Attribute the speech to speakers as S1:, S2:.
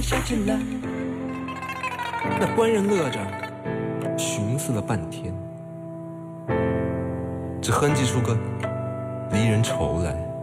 S1: 笑起来。
S2: 那官人乐着，寻思了半天，只哼唧出个离人愁来。